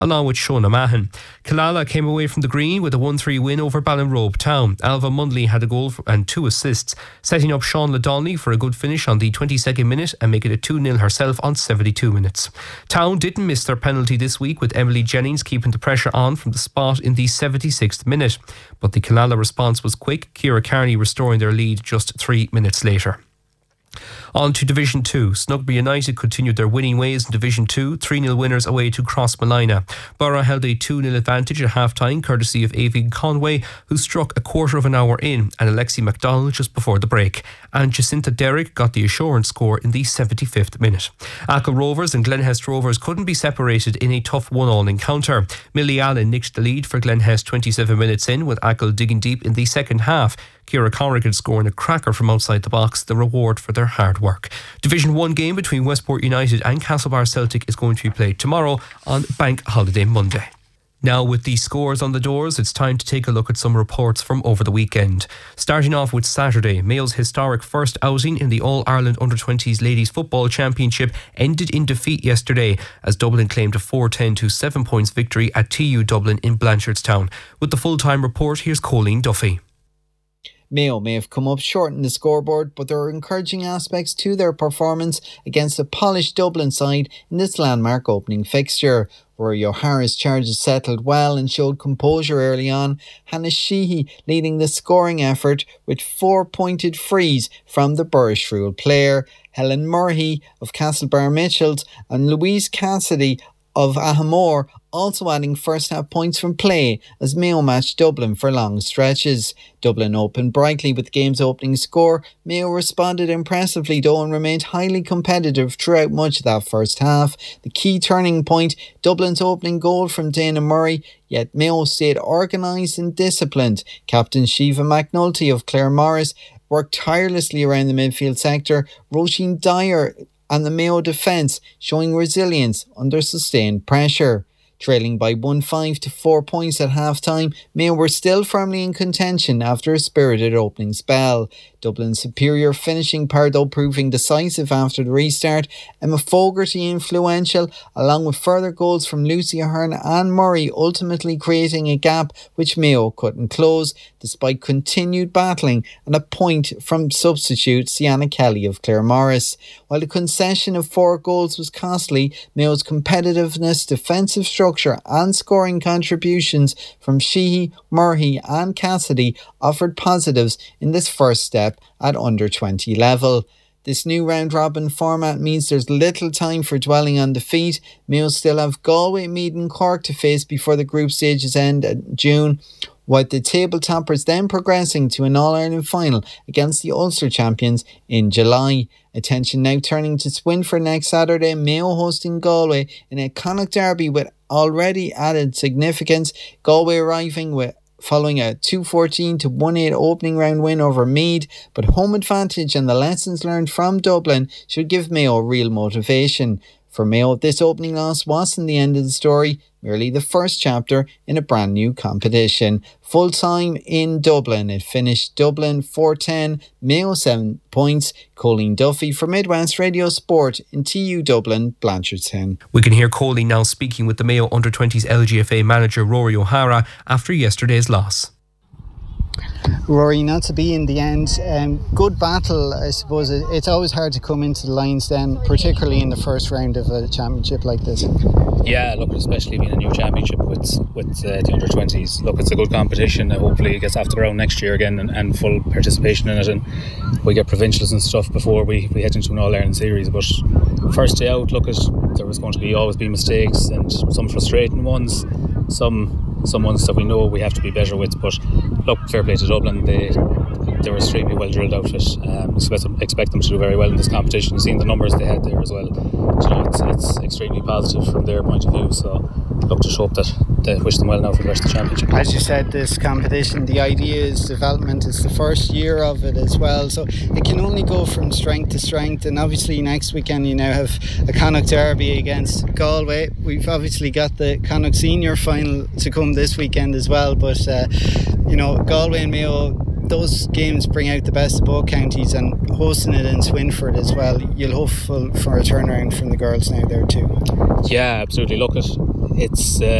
along with Shona Mahan. Killala came away from the green with a 1-3 win over Ballinrobe Town. Alva Mundley had a goal and 2 assists, setting up Sean Ladonley for a good finish on the 22nd minute and making it 2-0 herself on 72 minutes. Town didn't miss their penalty this week, with Emily Jennings keeping the pressure on from the spot in the 76th minute. But the Killala response was quick, Ciara Carney restoring their lead just 3 minutes later. On to Division 2. Snugby United continued their winning ways in Division 2, 3-0 winners away to Crossmolina. Borough held a 2-0 advantage at half-time, courtesy of Avian Conway, who struck a quarter of an hour in, and Alexi MacDonald just before the break. And Jacinta Derrick got the assurance score in the 75th minute. Achill Rovers and Glenhest Rovers couldn't be separated in a tough 1-1 encounter. Millie Allen nicked the lead for Glenhest 27 minutes in, with Achill digging deep in the second half. Ciara Corrigan scoring a cracker from outside the box, the reward for their hard work. Division 1 game between Westport United and Castlebar Celtic is going to be played tomorrow on Bank Holiday Monday. Now, with these scores on the doors, it's time to take a look at some reports from over the weekend. Starting off with Saturday, Mayo's historic first outing in the All-Ireland Under-20s Ladies Football Championship ended in defeat yesterday as Dublin claimed a 4-10 to 7 points victory at TU Dublin in Blanchardstown. With the full-time report, here's Colleen Duffy. Mayo may have come up short in the scoreboard, but there are encouraging aspects to their performance against a polished Dublin side in this landmark opening fixture. Rory O'Hara's charges settled well and showed composure early on. Hannah Sheehy leading the scoring effort with 4 pointed frees from the Burrishrule player. Helen Murray of Castlebar Mitchells and Louise Cassidy of Ahamore also adding first half points from play as Mayo matched Dublin for long stretches. Dublin opened brightly with the game's opening score. Mayo responded impressively though and remained highly competitive throughout much of that first half. The key turning point, Dublin's opening goal from Dana Murray, yet Mayo stayed organised and disciplined. Captain Shiva McNulty of Clare Morris worked tirelessly around the midfield sector. Roisin Dyer and the Mayo defence showing resilience under sustained pressure. Trailing by 1-5 to 4 points at half-time, Mayo were still firmly in contention after a spirited opening spell. Dublin's superior finishing power though proving decisive after the restart. Emma Fogarty influential, along with further goals from Lucy Ahern and Murray, ultimately creating a gap which Mayo couldn't close, despite continued battling and a point from substitute Sienna Kelly of Clare Morris. While the concession of 4 goals was costly, Mayo's competitiveness, defensive structure and scoring contributions from Sheehy, Murray and Cassidy offered positives in this first step at under 20 level. This new round-robin format means there's little time for dwelling on defeat. Mayo still have Galway, Meath and Cork to face before the group stages end in June, with the table toppers then progressing to an All-Ireland final against the Ulster champions in July. Attention now turning to Swinford next Saturday, Mayo hosting Galway in a Connacht derby with already added significance. Galway arriving following a 2-14 to 1-8 opening round win over Meath, but home advantage and the lessons learned from Dublin should give Mayo real motivation. For Mayo, this opening loss wasn't the end of the story, merely the first chapter in a brand new competition. Full time in Dublin, it finished Dublin 4-10, Mayo 7 points. Colleen Duffy for Midwest Radio Sport in TU Dublin, Blanchardstown. We can hear Colleen now speaking with the Mayo Under-20s LGFA manager Rory O'Hara after yesterday's loss. Rory, not to be in the end. Good battle, I suppose. It's always hard to come into the Lions Den, particularly in the first round of a championship like this. Yeah, look, especially being a new championship with the under-20s. Look, it's a good competition. Hopefully it gets off the ground next year again and full participation in it, and we get provincials and stuff before we head into an All-Ireland series. But first day out, look, there was going to always be mistakes and some frustrating ones, some ones that we know we have to be better with. But look, fair play to Dublin. They were extremely well drilled outfit. Expect them to do very well in this competition. You've seen the numbers they had there as well. It's extremely positive from their point of view. So look, just hope that they wish them well now for the rest of the championship. As you said, this competition, the idea is development. It's the first year of it as well, so it can only go from strength to strength. And obviously next weekend you now have a Connacht derby against Galway. We've obviously got the Connacht senior final to come this weekend as well, but Galway and Mayo, those games bring out the best of both counties, and hosting it in Swinford as well, you'll hope for a turnaround from the girls now there too. Yeah, absolutely. Look, it's